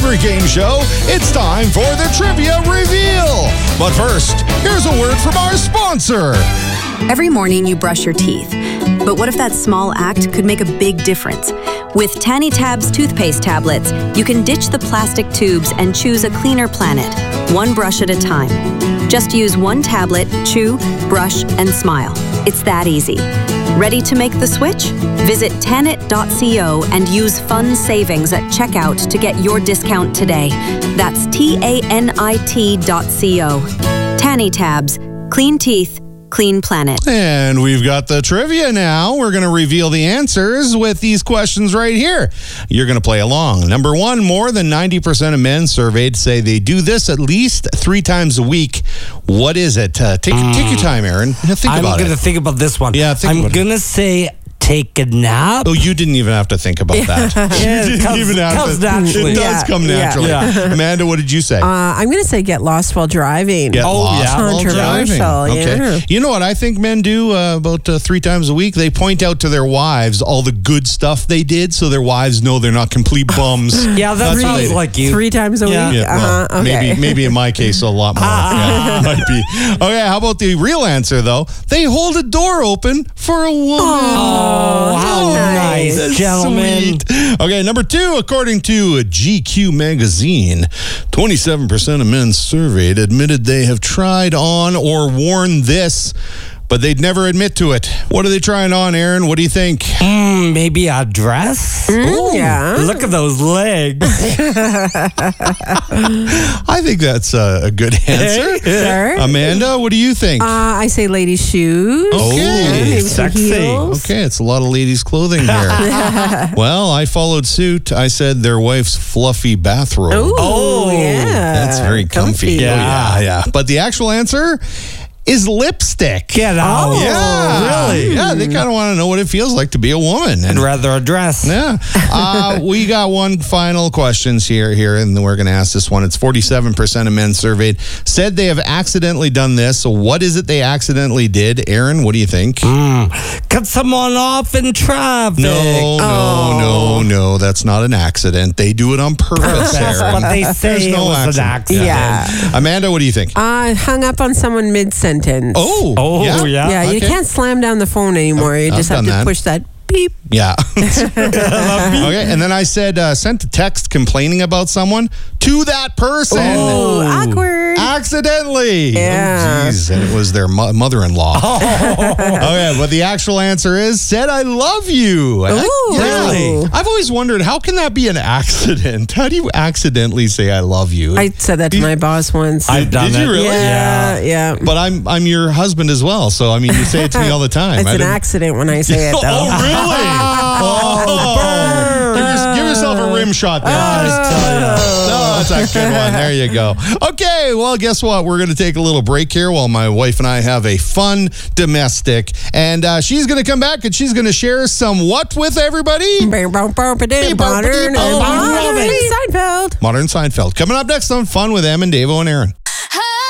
every game show, it's time for the Trivia Reveal. But first, here's a word from our sponsor. Every morning you brush your teeth. But what if that small act could make a big difference? With Tanny Tabs toothpaste tablets, you can ditch the plastic tubes and choose a cleaner planet, one brush at a time. Just use one tablet, chew, brush, and smile. It's that easy. Ready to make the switch? Visit Tanit.co and use fun savings at checkout to get your discount today. That's TANIT.co. Tanny Tabs. Clean teeth, clean planet. And we've got the trivia now. We're going to reveal the answers with these questions right here. You're going to play along. Number one, more than 90% of men surveyed say they do this at least 3 times a week. What is it? Take your time, Aaron. I'm going to think about this one. Yeah, I'm going to say take a nap. Oh, you didn't even have to think about that. It comes naturally. It does come naturally. Yeah. Amanda, what did you say? I'm going to say get lost while driving. Get lost while driving. Controversial. Okay. Yeah. You know what I think men do about 3 times a week? They point out to their wives all the good stuff they did so their wives know they're not complete bums. Yeah, that sounds like you. 3 times a week? Yeah, well, Okay. maybe in my case a lot more. Yeah, might be. Okay, how about the real answer though? They hold a door open for a woman. Oh, how nice, That's gentlemen. sweet. Okay, number 2, according to GQ magazine, 27% of men surveyed admitted they have tried on or worn this, but they'd never admit to it. What are they trying on, Aaron? What do you think? Maybe a dress? Yeah. Look at those legs. I think that's a good answer. Sure. Amanda, what do you think? I say ladies' shoes. Okay. Maybe some Sexy. heels. Okay, it's a lot of ladies' clothing here. Well, I followed suit. I said their wife's fluffy bathrobe. Oh, yeah. That's very comfy. Yeah. Oh, yeah. But the actual answer is lipstick. Get out. Yeah. Really? Yeah, they kind of want to know what it feels like to be a woman. I'd rather a dress. Yeah. We got one final questions here, and we're going to ask this one. It's 47% of men surveyed said they have accidentally done this. So what is it they accidentally did? Aaron, what do you think? Cut someone off in traffic. No. That's not an accident. They do it on purpose, That's Aaron. what they say. There's no it was an accident. Yeah. Amanda, what do you think? Hung up on someone mid-sentence. Oh, yeah. Yeah, you Okay. can't slam down the phone anymore. You I've just have done to that. push that beep. Yeah. Okay, and then I said sent a text complaining about someone to that person. Oh, awkward. Accidentally. Yeah. Oh, geez, and it was their mother-in-law. Okay, but the actual answer is said I love you. Ooh. Really? I've always wondered, how can that be an accident? How do you accidentally say I love you? I said that to my boss once. I've done Did it. you really? Yeah. But I'm your husband as well, so I mean, you say it to me all the time. It's an accident when I say it, though. Oh, really? Give yourself a rim shot there. No, that's a good one. There you go. Okay, well, guess what? We're going to take a little break here while my wife and I have a fun domestic. And she's going to come back and she's going to share some what with everybody? Modern Seinfeld. Modern Seinfeld. Coming up next on Fun with Em and Davo and Aaron.